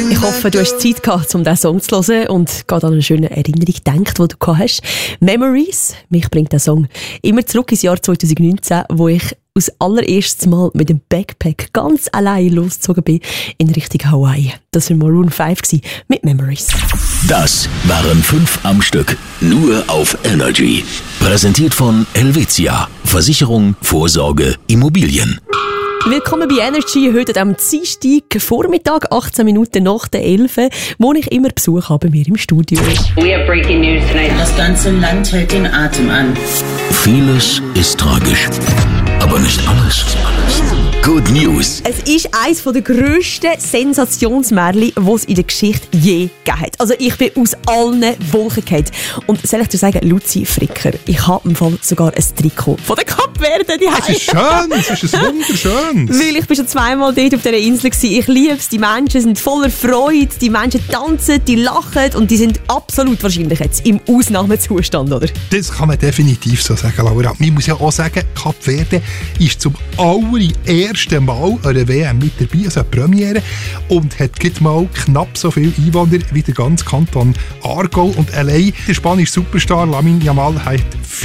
Ich hoffe, du hast Zeit gehabt, um diesen Song zu hören und gerade an eine schöne Erinnerung gedacht, die du gehabt hast. Memories, mich bringt der Song immer zurück ins Jahr 2019, wo ich aus allererstes Mal mit dem Backpack ganz allein losgezogen bin in Richtung Hawaii. Das war Maroon 5 mit Memories. Das waren 5 am Stück, nur auf Energy. Präsentiert von Helvetia. Versicherung, Vorsorge, Immobilien. Willkommen bei Energy, heute am Dienstag Vormittag, 18 Minuten nach der 11, wo ich immer Besuch habe bei mir im Studio. We have breaking news tonight. Das ganze Land hält den Atem an. Vieles ist tragisch, aber nicht alles. Good News. Es ist eines der grössten Sensationsmärchen, die es in der Geschichte je gegeben hat. Also ich bin aus allen Wolken gefallen. Und soll ich dir sagen, Luzi Fricker, ich habe im Fall sogar ein Trikot von der Kapverde. Es ist schön, es ist ein wunderschönes. Weil ich bin schon zweimal dort auf dieser Insel gewesen. Ich liebe es, die Menschen sind voller Freude, die Menschen tanzen, die lachen und die sind absolut wahrscheinlich jetzt im Ausnahmezustand, oder? Das kann man definitiv so sagen, Laura. Man muss ja auch sagen, Kapverde ist zum allerersten Mal an der WM mit dabei, also eine Premiere, und hat gerade mal knapp so viele Einwohner wie der ganze Kanton Aargau. Und allein der spanische Superstar Lamine Yamal hat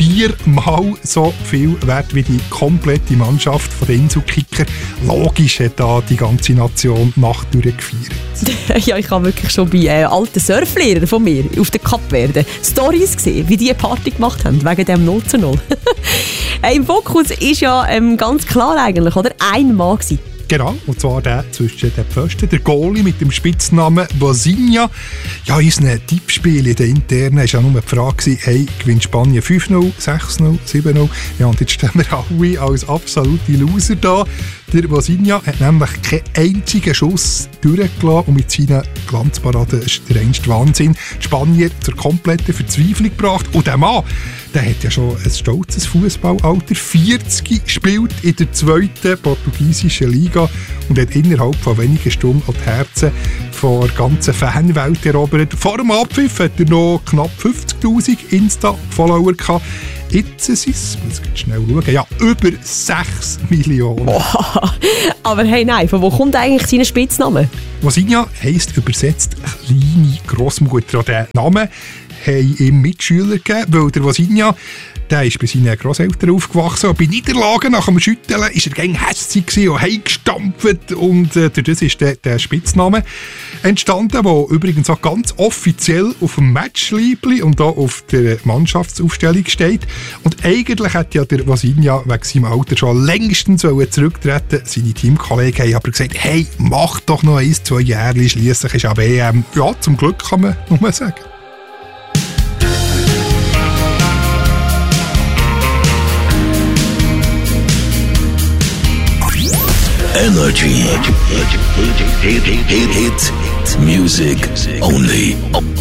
4-mal so viel Wert wie die komplette Mannschaft von den Inselkicker. Logisch hat da die ganze Nation Nacht durchgefeiert. Ja, ich habe wirklich schon bei alten Surflehrern von mir auf der Kapverde Storys gesehen, wie die eine Party gemacht haben, wegen dem 0:0. Im Fokus ist ja ganz klar eigentlich, oder? Ein Mann gewesen. Genau, und zwar der zwischen den Pfosten, der Goalie mit dem Spitznamen Vozinha. Ja, in unseren Tippspielen in den internen war ja nur die Frage, hey, gewinnt Spanien 5-0, 6-0, 7-0? Ja, und jetzt stehen wir alle als absolute Loser da. Der Vozinha hat nämlich keinen einzigen Schuss durchgelassen und mit seinen Glanzparaden ist der reinste Wahnsinn die Spanier zur kompletten Verzweiflung gebracht. Und der Mann, der hat ja schon ein stolzes Fußballalter, 40, spielt in der 2. portugiesischen Liga und hat innerhalb von wenigen Stunden auch die Herzen der ganzen Fanwelt erobert. Vor dem Abpfiff hat er noch knapp 50'000 Insta-Follower gehabt. Jetzt sind es, muss ich schnell schauen, ja, über 6 Millionen. Oh, aber hey, nein, von wo kommt eigentlich sein Spitzname? Vozinha heisst übersetzt kleine Grossmutter. An diesen Namen haben ihm Mitschüler gegeben, weil der Vozinha, der ist bei seinen Grosseltern aufgewachsen und bei Niederlagen nach dem Schütteln war er gegen hässig und heimgestampft und durch das ist der Spitzname entstanden, der übrigens auch ganz offiziell auf dem Matchliebli und auch auf der Mannschaftsaufstellung steht. Und eigentlich hätte ja der Vozinha wegen seinem Alter schon längstens zurücktreten. Seine Teamkollegen haben aber gesagt, hey, mach doch noch 1-2 Jahre, schliesslich ist aber EM. Ja, zum Glück kann man nur sagen. Energy. Hit music only.